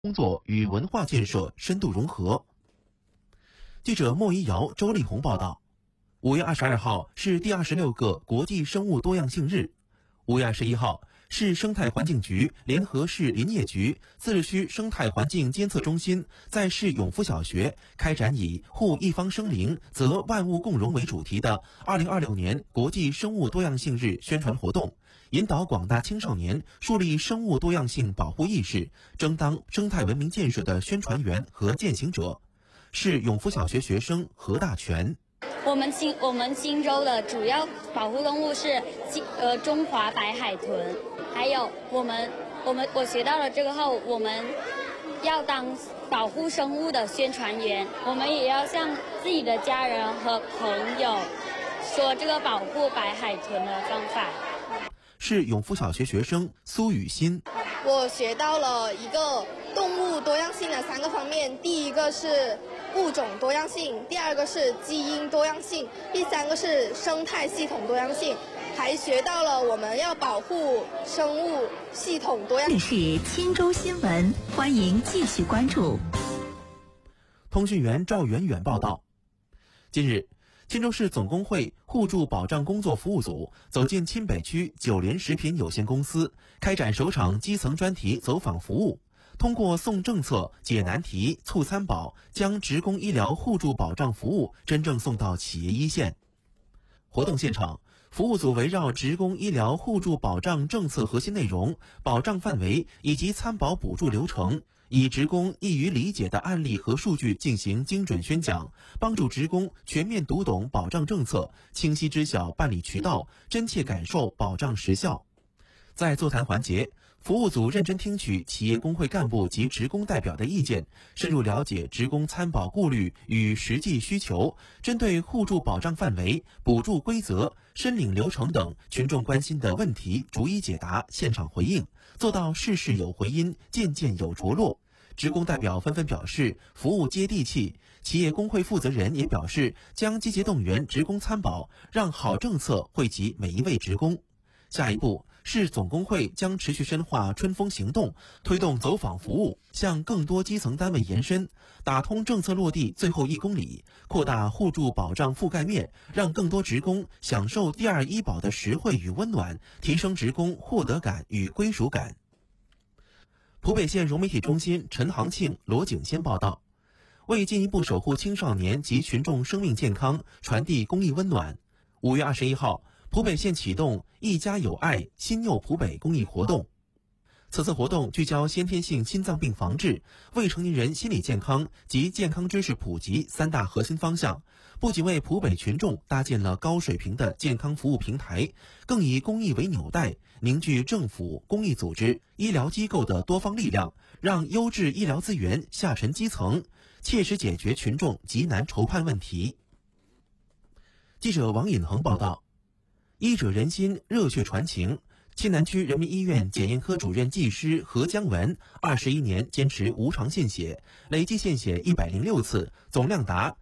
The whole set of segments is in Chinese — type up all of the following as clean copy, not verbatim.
工作与文化建设深度融合。记者莫一瑶、周丽红报道。5月22号是第26个国际生物多样性日。5月21号，市生态环境局联合市林业局、自治区生态环境监测中心在市永福小学开展以护一方生灵，则万物共荣为主题的2026年国际生物多样性日宣传活动，引导广大青少年树立生物多样性保护意识，争当生态文明建设的宣传员和践行者。市永福小学学生何大全。 我们新州的主要保护动物是中华白海豚，还有我学到了这个后，我们要当保护生物的宣传员，我们也要向自己的家人和朋友说这个保护白海豚的方法。 是永福小学学生苏雨欣。 我学到了一个动物多样性的3个方面，第一个是物种多样性，第二个是基因多样性，第3个是生态系统多样性，还学到了我们要保护生物系统多样性。 这里是钦州新闻，欢迎继续关注。 通讯员赵远远报道。近日，钦州市总工会互助保障工作服务组走进钦北区九联食品有限公司，开展首场基层专题走访服务。通过送政策、解难题、促参保，将职工医疗互助保障服务真正送到企业一线。活动现场，服务组围绕职工医疗互助保障政策核心内容、保障范围以及参保补助流程，以职工易于理解的案例和数据进行精准宣讲，帮助职工全面读懂保障政策，清晰知晓办理渠道，真切感受保障实效。在座谈环节，服务组认真听取企业工会干部及职工代表的意见，深入了解职工参保顾虑与实际需求，针对互助保障范围、补助规则、申领流程等群众关心的问题逐一解答，现场回应，做到事事有回音，件件有着落。职工代表纷纷表示服务接地气，企业工会负责人也表示将积极动员职工参保，让好政策惠及每一位职工。下一步，市总工会将持续深化春风行动，推动走访服务向更多基层单位延伸，打通政策落地最后1公里，扩大互助保障覆盖面，让更多职工享受第2医保的实惠与温暖，提升职工获得感与归属感。浦北县融媒体中心陈航庆、罗景先报道。为进一步守护青少年及群众生命健康，传递公益温暖，5月21号，浦北县启动一家有爱新幼浦北公益活动。此次活动聚焦先天性心脏病防治、未成年人心理健康及健康知识普及3大核心方向，不仅为浦北群众搭建了高水平的健康服务平台，更以公益为纽带，凝聚政府、公益组织、医疗机构的多方力量，让优质医疗资源下沉基层，切实解决群众急难愁盼问题。记者王尹恒报道。医者仁心，热血传情。钦南区人民医院检验科主任技师何江文21年坚持无偿献血，累计献血106次，总量达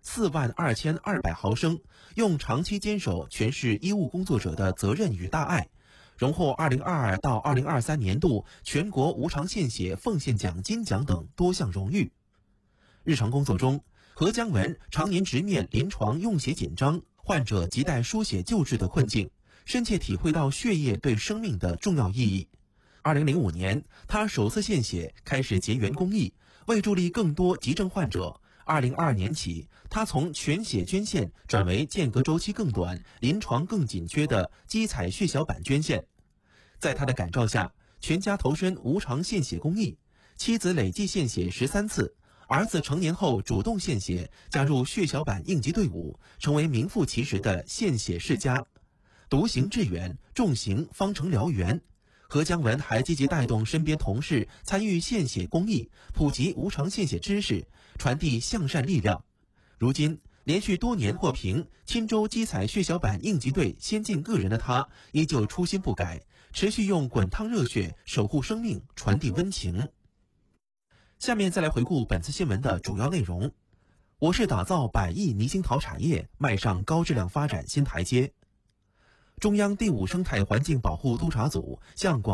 42200毫升，用长期坚守诠释医务工作者的责任与大爱，荣获2022到2023年度全国无偿献血奉献奖金奖等多项荣誉。日常工作中，何江文常年直面临床用血紧张、患者亟待输血救治的困境，深切体会到血液对生命的重要意义。2005年，他首次献血，开始结缘公益，为助力更多急症患者。2022年起，他从全血捐献转为间隔周期更短、临床更紧缺的基采血小板捐献。在他的感召下，全家投身无偿献血公益，妻子累计献血13次，儿子成年后主动献血，加入血小板应急队伍，成为名副其实的献血世家。独行致远，众行方成燎原。何江文还积极带动身边同事参与献血公益，普及无偿献血知识，传递向善力量。如今，连续多年获评钦州基采血小板应急队先进个人的他，依旧初心不改，持续用滚烫热血守护生命，传递温情。下面再来回顾本次新闻的主要内容。我市打造100亿泥兴陶产业，迈上高质量发展新台阶。中央第5生态环境保护督察组向广